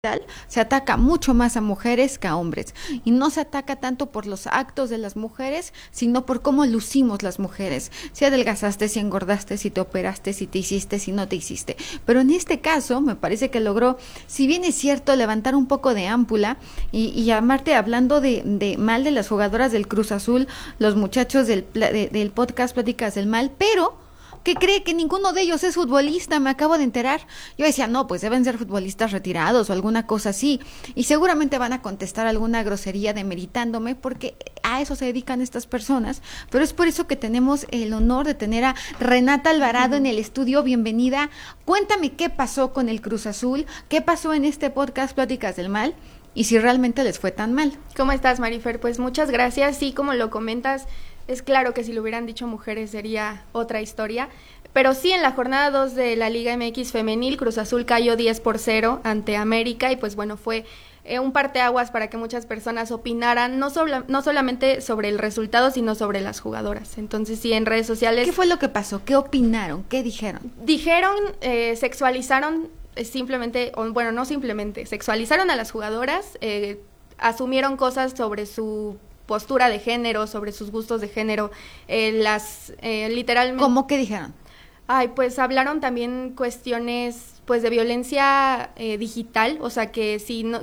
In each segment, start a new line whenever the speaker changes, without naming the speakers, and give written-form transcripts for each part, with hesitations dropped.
se ataca mucho más a mujeres que a hombres, y no se ataca tanto por los actos de las mujeres, sino por cómo lucimos las mujeres, si adelgazaste, si engordaste, si te operaste, si te hiciste, si no te hiciste. Pero en este caso me parece que logró, si bien es cierto, levantar un poco de ámpula y llamarte hablando de mal de las jugadoras del Cruz Azul, los muchachos del podcast Pláticas del Mal, pero que cree que ninguno de ellos es futbolista, me acabo de enterar. Yo decía, no, pues deben ser futbolistas retirados o alguna cosa así, y seguramente van a contestar alguna grosería demeritándome, porque a eso se dedican estas personas, pero es por eso que tenemos el honor de tener a Renata Alvarado en el estudio. Bienvenida. Cuéntame qué pasó con el Cruz Azul, qué pasó en este podcast Pláticas del Mal, y si realmente les fue tan mal.
¿Cómo estás, Marifer? Pues muchas gracias. Sí, como lo comentas, es claro que si lo hubieran dicho mujeres sería otra historia, pero sí, en la jornada 2 de la Liga MX femenil, Cruz Azul cayó 10-0 ante América, y pues bueno, fue un parteaguas para que muchas personas opinaran, no solamente sobre el resultado, sino sobre las jugadoras. Entonces sí, en redes sociales...
¿Qué fue lo que pasó? ¿Qué opinaron? ¿Qué dijeron?
Sexualizaron simplemente, bueno, no simplemente, sexualizaron a las jugadoras, asumieron cosas sobre su postura de género, sobre sus gustos de género, literalmente...
¿Cómo que dijeron?
Pues hablaron también cuestiones, pues, de violencia digital, o sea, que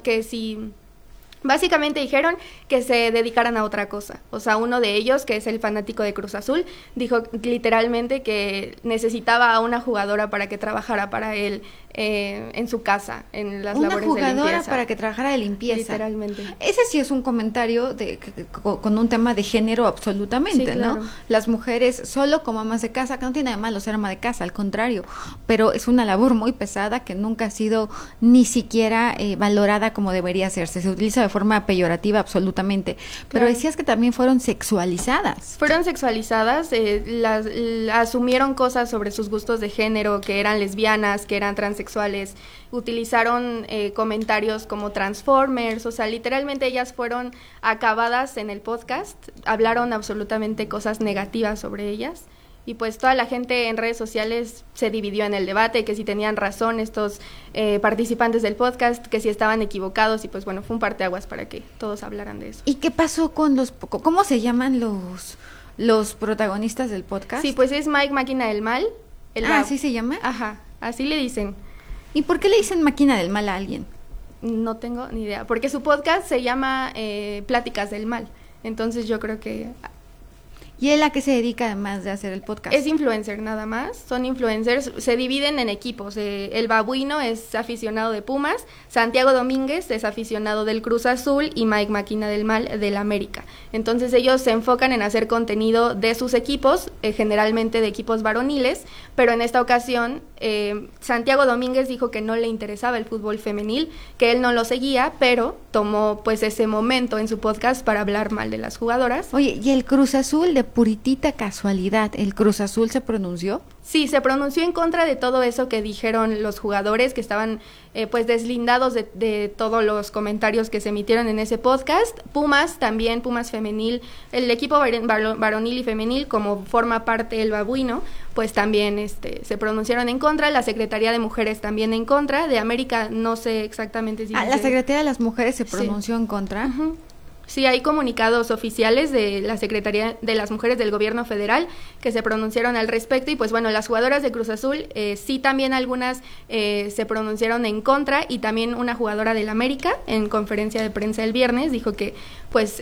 si básicamente dijeron que se dedicaran a otra cosa. O sea, uno de ellos, que es el fanático de Cruz Azul, dijo literalmente que necesitaba a una jugadora para que trabajara para él en su casa, en las labores de limpieza.
Una jugadora para que trabajara de limpieza.
Literalmente.
Ese sí es un comentario con un tema de género absolutamente, sí, claro. ¿No? Las mujeres solo como amas de casa, que no tiene nada de malo ser ama de casa, al contrario, pero es una labor muy pesada que nunca ha sido ni siquiera valorada como debería hacerse. Se utiliza de forma peyorativa absolutamente. Pero claro, decías que también fueron sexualizadas.
Fueron sexualizadas, asumieron cosas sobre sus gustos de género, que eran lesbianas, que eran transexuales, utilizaron comentarios como Transformers, o sea, literalmente ellas fueron acabadas en el podcast, hablaron absolutamente cosas negativas sobre ellas. Y pues toda la gente en redes sociales se dividió en el debate, que si tenían razón estos participantes del podcast, que si estaban equivocados, y pues bueno, fue un parteaguas para que todos hablaran de eso.
¿Y qué pasó con cómo se llaman los protagonistas del podcast?
Sí, pues es Mike Máquina del Mal.
¿Así se llama?
Ajá, así le dicen.
¿Y por qué le dicen Máquina del Mal a alguien?
No tengo ni idea, porque su podcast se llama Pláticas del Mal, entonces yo creo que...
¿Y él a qué se dedica además de hacer el podcast?
Es influencer nada más, son influencers, se dividen en equipos. El Babuino es aficionado de Pumas, Santiago Domínguez es aficionado del Cruz Azul y Mike Máquina del Mal del América. Entonces ellos se enfocan en hacer contenido de sus equipos, generalmente de equipos varoniles, pero en esta ocasión Santiago Domínguez dijo que no le interesaba el fútbol femenil, que él no lo seguía, pero tomó pues ese momento en su podcast para hablar mal de las jugadoras.
Oye, ¿y el Cruz Azul, de puritita casualidad, el Cruz Azul se pronunció?
Sí, se pronunció en contra de todo eso que dijeron los jugadores, que estaban pues deslindados de todos los comentarios que se emitieron en ese podcast. Pumas también, Pumas femenil, el equipo varonil y femenil, como forma parte del Babuino, pues también se pronunciaron en contra. La Secretaría de Mujeres también en contra. De América no sé exactamente si...
la Secretaría de las Mujeres se pronunció en contra.
Uh-huh. Sí, hay comunicados oficiales de la Secretaría de las Mujeres del Gobierno Federal que se pronunciaron al respecto, y pues bueno, las jugadoras de Cruz Azul, sí, también algunas se pronunciaron en contra, y también una jugadora del América en conferencia de prensa el viernes dijo que pues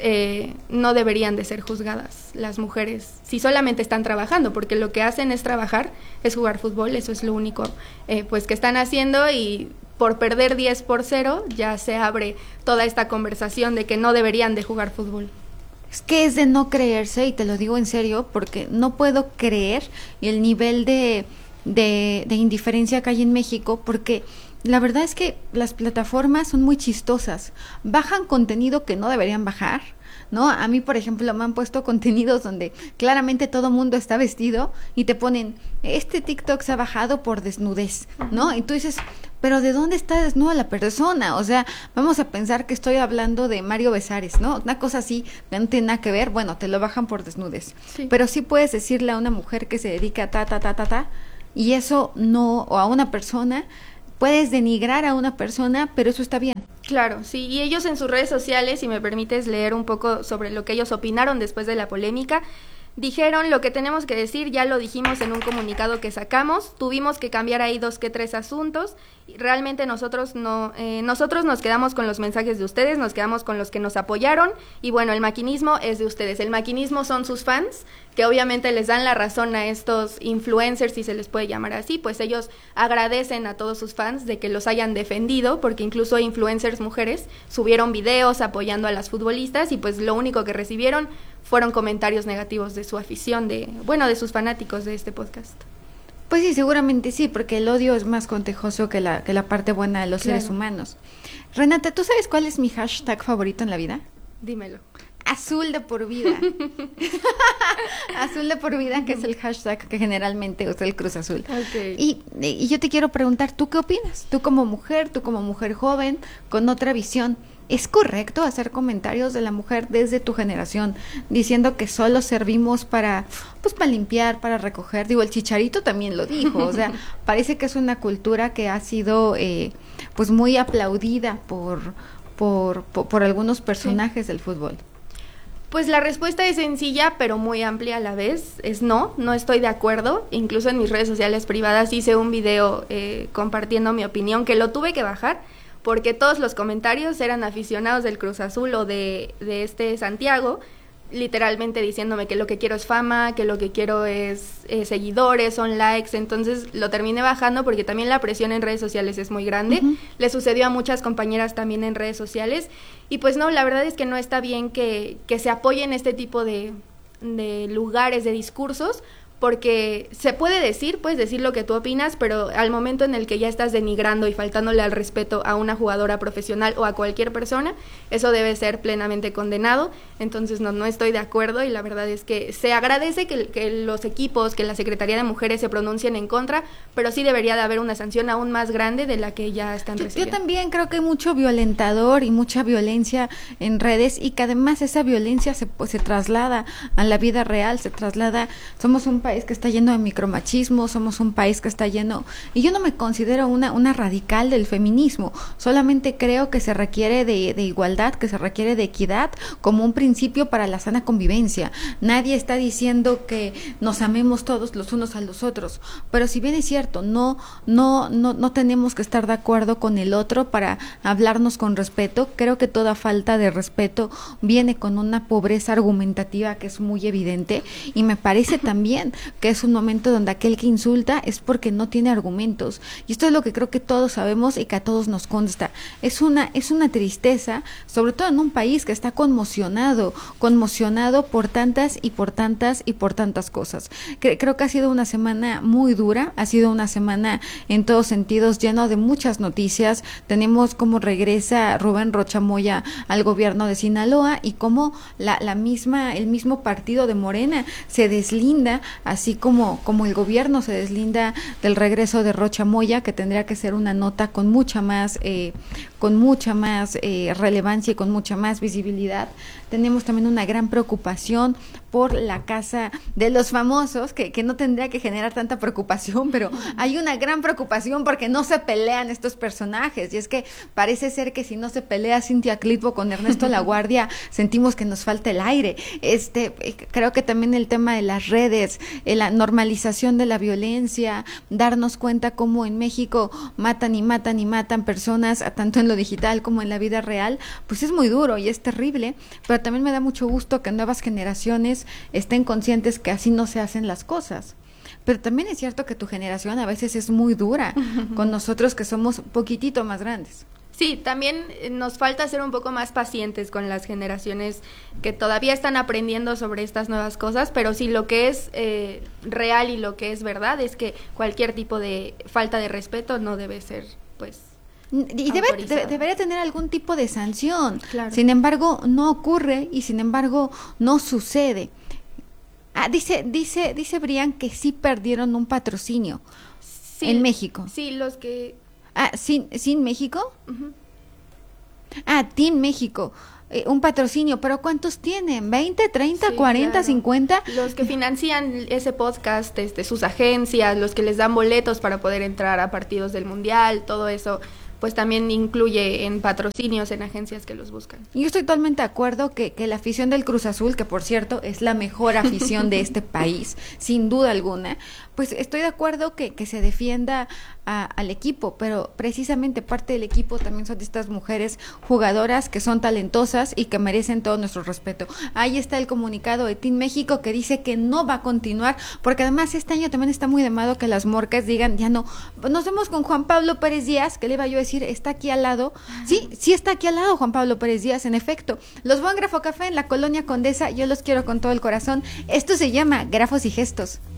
no deberían de ser juzgadas las mujeres si solamente están trabajando, porque lo que hacen es trabajar, es jugar fútbol, eso es lo único pues que están haciendo, y por perder 10-0 ya se abre toda esta conversación de que no deberían de jugar fútbol.
Es que es de no creerse, y te lo digo en serio, porque no puedo creer el nivel de indiferencia que hay en México, porque la verdad es que las plataformas son muy chistosas, bajan contenido que no deberían bajar, ¿no? A mí, por ejemplo, me han puesto contenidos donde claramente todo mundo está vestido y te ponen, este TikTok se ha bajado por desnudez, ¿no? Y tú dices, pero ¿de dónde está desnuda la persona? O sea, vamos a pensar que estoy hablando de Mario Besares, ¿no? Una cosa así, no tiene nada que ver, bueno, te lo bajan por desnudez. Sí. Pero sí puedes decirle a una mujer que se dedica a y eso no, o a una persona puedes denigrar a una persona, pero eso está bien.
Claro, sí, y ellos en sus redes sociales, si me permites leer un poco sobre lo que ellos opinaron después de la polémica, dijeron: lo que tenemos que decir ya lo dijimos en un comunicado que sacamos, tuvimos que cambiar ahí 2 que 3 asuntos, y realmente nosotros nos quedamos con los mensajes de ustedes, nos quedamos con los que nos apoyaron, y bueno, el maquinismo es de ustedes, el maquinismo son sus fans, que obviamente les dan la razón a estos influencers, si se les puede llamar así, pues ellos agradecen a todos sus fans de que los hayan defendido, porque incluso influencers mujeres subieron videos apoyando a las futbolistas, y pues lo único que recibieron fueron comentarios negativos de su afición, de sus fanáticos de este podcast.
Pues sí, seguramente sí, porque el odio es más contajoso que la parte buena de los seres humanos. Renata, ¿tú sabes cuál es mi hashtag favorito en la vida?
Dímelo.
Azul de por vida. Azul de por vida, que es el hashtag que generalmente usa el Cruz Azul.
Okay.
Y yo te quiero preguntar, ¿tú qué opinas? Tú como mujer joven, con otra visión, ¿es correcto hacer comentarios de la mujer desde tu generación diciendo que solo servimos para limpiar, para recoger? Digo, el Chicharito también lo dijo, o sea, parece que es una cultura que ha sido muy aplaudida por algunos personajes del fútbol.
Pues la respuesta es sencilla, pero muy amplia a la vez. Es no estoy de acuerdo. Incluso en mis redes sociales privadas hice un video compartiendo mi opinión, que lo tuve que bajar, porque todos los comentarios eran aficionados del Cruz Azul o de Santiago, literalmente diciéndome que lo que quiero es fama, que lo que quiero es seguidores, son likes. Entonces lo terminé bajando porque también la presión en redes sociales es muy grande. Uh-huh. Le sucedió a muchas compañeras también en redes sociales, y pues no, la verdad es que no está bien que se apoyen este tipo de lugares, de discursos, porque puedes decir lo que tú opinas, pero al momento en el que ya estás denigrando y faltándole al respeto a una jugadora profesional o a cualquier persona, eso debe ser plenamente condenado. Entonces no estoy de acuerdo, y la verdad es que se agradece que los equipos, que la Secretaría de Mujeres se pronuncien en contra, pero sí debería de haber una sanción aún más grande de la que ya están recibiendo.
Yo también creo que hay mucho violentador y mucha violencia en redes, y que además esa violencia se traslada a la vida real, somos un país que está lleno de micromachismo, somos un país que está lleno, y yo no me considero una radical del feminismo, solamente creo que se requiere de igualdad, que se requiere de equidad como un principio para la sana convivencia. Nadie está diciendo que nos amemos todos los unos a los otros, pero si bien es cierto, no tenemos que estar de acuerdo con el otro para hablarnos con respeto. Creo que toda falta de respeto viene con una pobreza argumentativa que es muy evidente, y me parece también que es un momento donde aquel que insulta es porque no tiene argumentos, y esto es lo que creo que todos sabemos y que a todos nos consta. Es una tristeza, sobre todo en un país que está conmocionado por tantas cosas. Creo que ha sido una semana muy dura, ha sido una semana en todos sentidos lleno de muchas noticias. Tenemos cómo regresa Rubén Rocha Moya al gobierno de Sinaloa, y cómo el mismo partido de Morena se deslinda, así como el gobierno se deslinda del regreso de Rocha Moya, que tendría que ser una nota con mucha más relevancia y con mucha más visibilidad. Tenemos también una gran preocupación por la casa de los famosos, que no tendría que generar tanta preocupación, pero hay una gran preocupación porque no se pelean estos personajes, y es que parece ser que si no se pelea Cintia Clitbo con Ernesto Laguardia, sentimos que nos falta el aire. Creo que también el tema de las redes, la normalización de la violencia, darnos cuenta cómo en México matan personas, tanto en lo digital como en la vida real, pues es muy duro y es terrible, pero también me da mucho gusto que nuevas generaciones estén conscientes que así no se hacen las cosas. Pero también es cierto que tu generación a veces es muy dura con nosotros, que somos un poquitito más grandes.
Sí, también nos falta ser un poco más pacientes con las generaciones que todavía están aprendiendo sobre estas nuevas cosas, pero sí, lo que es real y lo que es verdad es que cualquier tipo de falta de respeto no debe ser, pues,
y debería tener algún tipo de sanción.
Claro.
Sin embargo, no ocurre, y sin embargo no sucede. Dice Brian que sí perdieron un patrocinio en México.
Sí, los que...
¿Sin México?
Uh-huh.
Team México. un patrocinio, pero ¿cuántos tienen? ¿20, 30,
Sí,
40,
claro.
50?
Los que financian ese podcast, sus agencias, los que les dan boletos para poder entrar a partidos del Mundial, todo eso, pues también incluye en patrocinios en agencias que los buscan.
Yo estoy totalmente de acuerdo que la afición del Cruz Azul, que por cierto es la mejor afición de este país, sin duda alguna, pues estoy de acuerdo que se defienda al equipo, pero precisamente parte del equipo también son estas mujeres jugadoras que son talentosas y que merecen todo nuestro respeto. Ahí está el comunicado de Team México que dice que no va a continuar, porque además este año también está muy de moda que las morcas digan, ya no, nos vemos con Juan Pablo Pérez Díaz, que le iba yo a decir, está aquí al lado. Sí está aquí al lado Juan Pablo Pérez Díaz, en efecto. Los veo en Grafo Café en la Colonia Condesa, yo los quiero con todo el corazón. Esto se llama Grafos y Gestos.